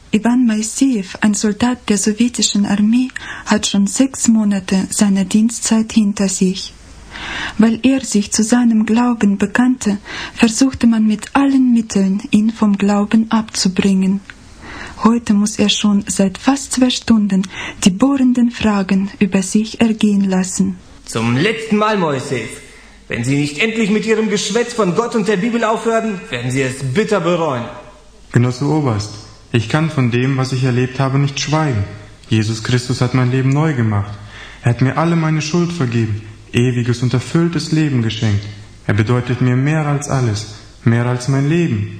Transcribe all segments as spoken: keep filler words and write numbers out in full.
Iwan Moisejew, ein Soldat der sowjetischen Armee, hat schon sechs Monate seiner Dienstzeit hinter sich. Weil er sich zu seinem Glauben bekannte, versuchte man mit allen Mitteln, ihn vom Glauben abzubringen. Heute muss er schon seit fast zwei Stunden die bohrenden Fragen über sich ergehen lassen. Zum letzten Mal, Moisejew. Wenn Sie nicht endlich mit Ihrem Geschwätz von Gott und der Bibel aufhören, werden Sie es bitter bereuen. Genosse Oberst, ich kann von dem, was ich erlebt habe, nicht schweigen. Jesus Christus hat mein Leben neu gemacht. Er hat mir alle meine Schuld vergeben, ewiges und erfülltes Leben geschenkt. Er bedeutet mir mehr als alles, mehr als mein Leben.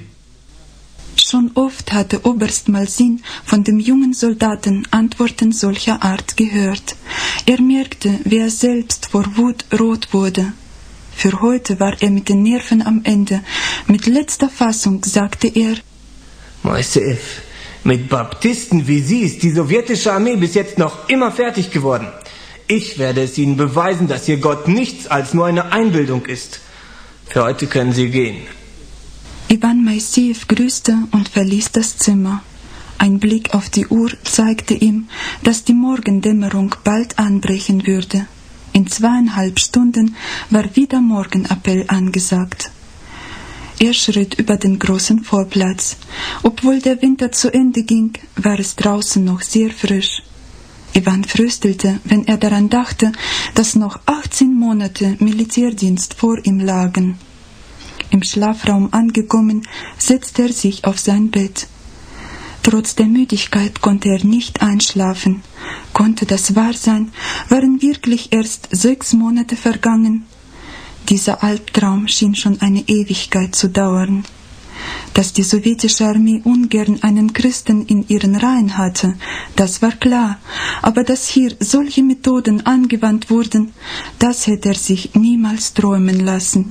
Schon oft hatte Oberst Malsin von dem jungen Soldaten Antworten solcher Art gehört. Er merkte, wie er selbst vor Wut rot wurde. Für heute war er mit den Nerven am Ende. Mit letzter Fassung sagte er: Moisejew, mit Baptisten wie Sie ist die sowjetische Armee bis jetzt noch immer fertig geworden. Ich werde es Ihnen beweisen, dass Ihr Gott nichts als nur eine Einbildung ist. Für heute können Sie gehen. Iwan Moisejew grüßte und verließ das Zimmer. Ein Blick auf die Uhr zeigte ihm, dass die Morgendämmerung bald anbrechen würde. In zweieinhalb Stunden war wieder Morgenappell angesagt. Er schritt über den großen Vorplatz. Obwohl der Winter zu Ende ging, war es draußen noch sehr frisch. Iwan fröstelte, wenn er daran dachte, dass noch achtzehn Monate Militärdienst vor ihm lagen. Im Schlafraum angekommen, setzte er sich auf sein Bett. Trotz der Müdigkeit konnte er nicht einschlafen. Konnte das wahr sein? Waren wirklich erst sechs Monate vergangen? Dieser Albtraum schien schon eine Ewigkeit zu dauern. Dass die sowjetische Armee ungern einen Christen in ihren Reihen hatte, das war klar. Aber dass hier solche Methoden angewandt wurden, das hätte er sich niemals träumen lassen.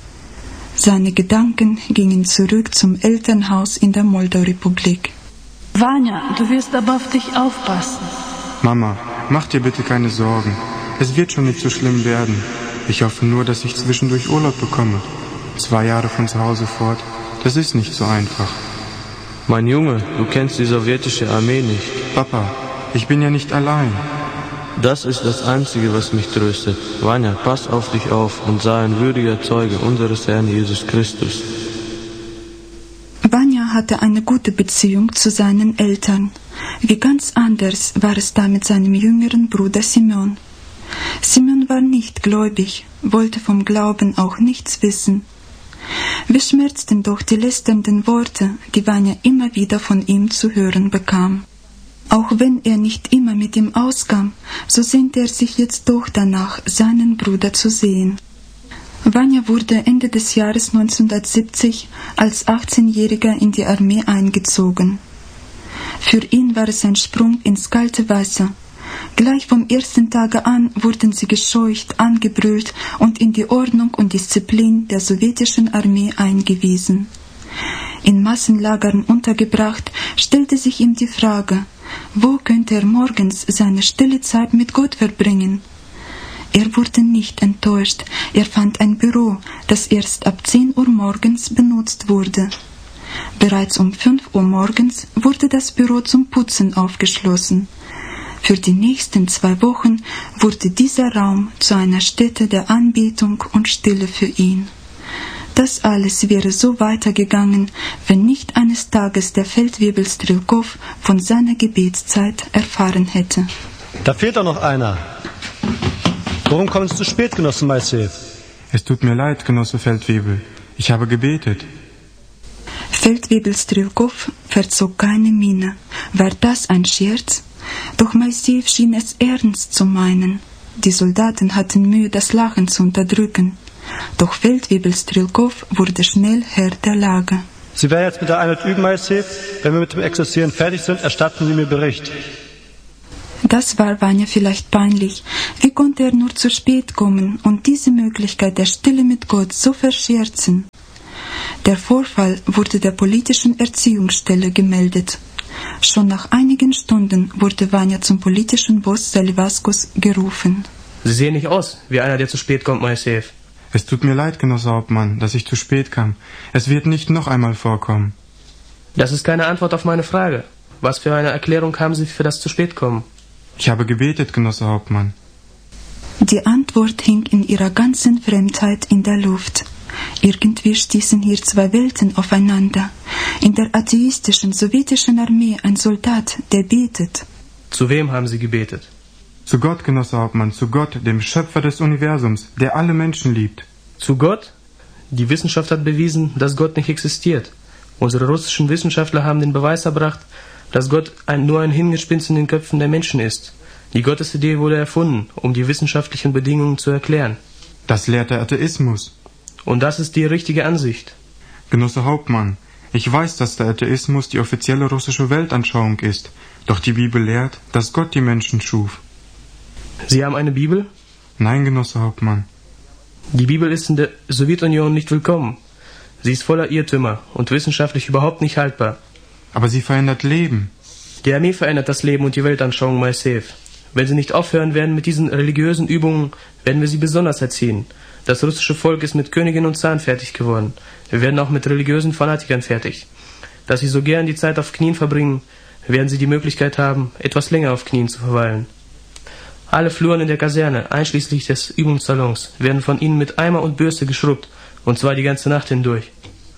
Seine Gedanken gingen zurück zum Elternhaus in der Moldau-Republik. Vanya, du wirst aber auf dich aufpassen. Mama, mach dir bitte keine Sorgen. Es wird schon nicht so schlimm werden. Ich hoffe nur, dass ich zwischendurch Urlaub bekomme. Zwei Jahre von zu Hause fort, das ist nicht so einfach. Mein Junge, du kennst die sowjetische Armee nicht. Papa, ich bin ja nicht allein. Das ist das Einzige, was mich tröstet. Vanya, pass auf dich auf und sei ein würdiger Zeuge unseres Herrn Jesus Christus. Vanya hatte eine gute Beziehung zu seinen Eltern. Wie ganz anders war es da mit seinem jüngeren Bruder Simeon. Simeon war nicht gläubig, wollte vom Glauben auch nichts wissen. Wie schmerzten doch die lästernden Worte, die Vanya immer wieder von ihm zu hören bekam. Auch wenn er nicht immer mit ihm auskam, so sehnte er sich jetzt doch danach, seinen Bruder zu sehen. Vanya wurde Ende des Jahres neunzehnhundertsiebzig als achtzehnjähriger in die Armee eingezogen. Für ihn war es ein Sprung ins kalte Wasser. Gleich vom ersten Tage an wurden sie gescheucht, angebrüllt und in die Ordnung und Disziplin der sowjetischen Armee eingewiesen. In Massenlagern untergebracht, stellte sich ihm die Frage, wo könnte er morgens seine stille Zeit mit Gott verbringen? Er wurde nicht enttäuscht, er fand ein Büro, das erst ab zehn Uhr morgens benutzt wurde. Bereits um fünf Uhr morgens wurde das Büro zum Putzen aufgeschlossen. Für die nächsten zwei Wochen wurde dieser Raum zu einer Stätte der Anbetung und Stille für ihn. Das alles wäre so weitergegangen, wenn nicht eines Tages der Feldwebel Strelkow von seiner Gebetszeit erfahren hätte. Da fehlt doch noch einer. Warum kommen Sie zu spät, Genosse Moisejew? Es tut mir leid, Genosse Feldwebel. Ich habe gebetet. Feldwebel Strelkow verzog keine Miene. War das ein Scherz? Doch Moisejew schien es ernst zu meinen. Die Soldaten hatten Mühe, das Lachen zu unterdrücken. Doch Feldwebel Strelkow wurde schnell Herr der Lage. Sie werden jetzt mit der Einheit üben, Moisejew. Wenn wir mit dem Exerzieren fertig sind, erstatten Sie mir Bericht. Das war Vanya vielleicht peinlich. Wie konnte er nur zu spät kommen und diese Möglichkeit der Stille mit Gott so verscherzen? Der Vorfall wurde der politischen Erziehungsstelle gemeldet. Schon nach einigen Stunden wurde Vanya zum politischen Boss Salivaskos gerufen. Sie sehen nicht aus wie einer, der zu spät kommt, Moisejew. Es tut mir leid, Genosse Hauptmann, dass ich zu spät kam. Es wird nicht noch einmal vorkommen. Das ist keine Antwort auf meine Frage. Was für eine Erklärung haben Sie für das zu spät kommen? Ich habe gebetet, Genosse Hauptmann. Die Antwort hing in ihrer ganzen Fremdheit in der Luft. Irgendwie stießen hier zwei Welten aufeinander. In der atheistischen sowjetischen Armee ein Soldat, der betet. Zu wem haben Sie gebetet? Zu Gott, Genosse Hauptmann, zu Gott, dem Schöpfer des Universums, der alle Menschen liebt. Zu Gott? Die Wissenschaft hat bewiesen, dass Gott nicht existiert. Unsere russischen Wissenschaftler haben den Beweis erbracht, dass Gott ein, nur ein Hingespinst in den Köpfen der Menschen ist. Die Gottesidee wurde erfunden, um die wissenschaftlichen Bedingungen zu erklären. Das lehrt der Atheismus. Und das ist die richtige Ansicht. Genosse Hauptmann, ich weiß, dass der Atheismus die offizielle russische Weltanschauung ist. Doch die Bibel lehrt, dass Gott die Menschen schuf. Sie haben eine Bibel? Nein, Genosse Hauptmann. Die Bibel ist in der Sowjetunion nicht willkommen. Sie ist voller Irrtümer und wissenschaftlich überhaupt nicht haltbar. Aber sie verändert Leben. Die Armee verändert das Leben und die Weltanschauung, Moiseev. Wenn sie nicht aufhören werden mit diesen religiösen Übungen, werden wir sie besonders erziehen. Das russische Volk ist mit Königin und Zaren fertig geworden. Wir werden auch mit religiösen Fanatikern fertig. Dass sie so gern die Zeit auf Knien verbringen, werden sie die Möglichkeit haben, etwas länger auf Knien zu verweilen. Alle Fluren in der Kaserne, einschließlich des Übungssalons, werden von ihnen mit Eimer und Bürste geschrubbt, und zwar die ganze Nacht hindurch.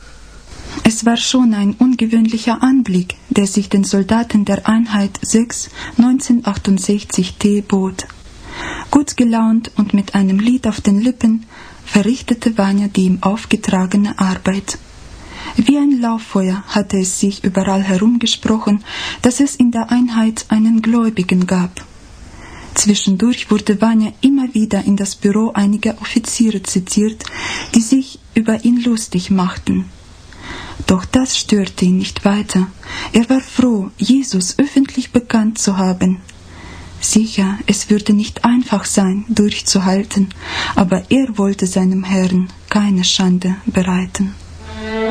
Es war schon ein ungewöhnlicher Anblick, der sich den Soldaten der Einheit sechs neunzehnhundertachtundsechzig T bot. Gut gelaunt und mit einem Lied auf den Lippen verrichtete Vanya die ihm aufgetragene Arbeit. Wie ein Lauffeuer hatte es sich überall herumgesprochen, dass es in der Einheit einen Gläubigen gab. Zwischendurch wurde Vanya immer wieder in das Büro einiger Offiziere zitiert, die sich über ihn lustig machten. Doch das störte ihn nicht weiter. Er war froh, Jesus öffentlich bekannt zu haben. Sicher, es würde nicht einfach sein, durchzuhalten, aber er wollte seinem Herrn keine Schande bereiten.